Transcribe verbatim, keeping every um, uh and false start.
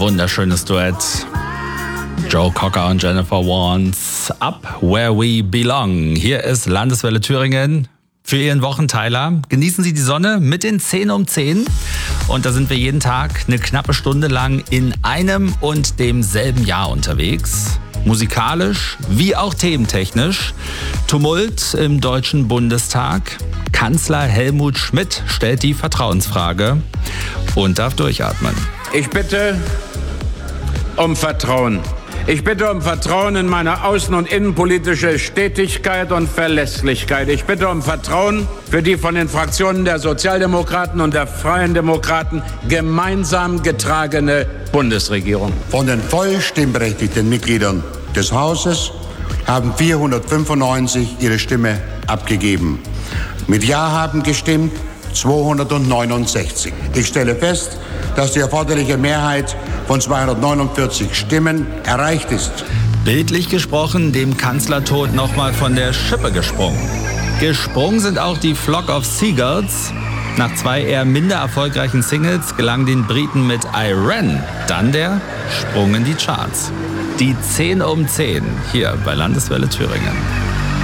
wunderschönes Duett. Joe Cocker und Jennifer Warnes, Up Where We Belong. Hier ist Landeswelle Thüringen für Ihren Wochenteiler. Genießen Sie die Sonne mit den zehn um zehn. Und da sind wir jeden Tag eine knappe Stunde lang in einem und demselben Jahr unterwegs. Musikalisch wie auch thementechnisch. Tumult im Deutschen Bundestag. Kanzler Helmut Schmidt stellt die Vertrauensfrage und darf durchatmen. Ich bitte um Vertrauen. Ich bitte um Vertrauen in meine außen- und innenpolitische Stetigkeit und Verlässlichkeit. Ich bitte um Vertrauen für die von den Fraktionen der Sozialdemokraten und der Freien Demokraten gemeinsam getragene Bundesregierung. Von den voll stimmberechtigten Mitgliedern des Hauses haben vierhundertfünfundneunzig ihre Stimme abgegeben. Mit Ja haben gestimmt zweihundertneunundsechzig. Ich stelle fest, dass die erforderliche Mehrheit von zweihundertneunundvierzig Stimmen erreicht ist. Bildlich gesprochen, dem Kanzlertod nochmal von der Schippe gesprungen. Gesprungen sind auch die Flock of Seagulls. Nach zwei eher minder erfolgreichen Singles gelang den Briten mit I Ran dann der Sprung in die Charts. Die zehn um zehn hier bei Landeswelle Thüringen.